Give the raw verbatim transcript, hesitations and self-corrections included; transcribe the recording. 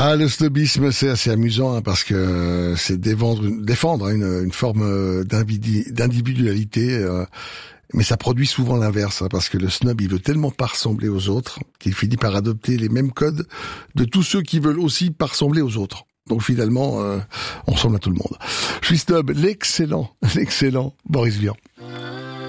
Ah, le snobisme, c'est assez amusant hein, parce que c'est défendre, défendre une, une forme d'individualité, euh, mais ça produit souvent l'inverse hein, parce que le snob, il veut tellement pas ressembler aux autres qu'il finit par adopter les mêmes codes de tous ceux qui veulent aussi pas ressembler aux autres. Donc finalement, euh, on ressemble à tout le monde. Je suis snob, l'excellent, l'excellent Boris Vian.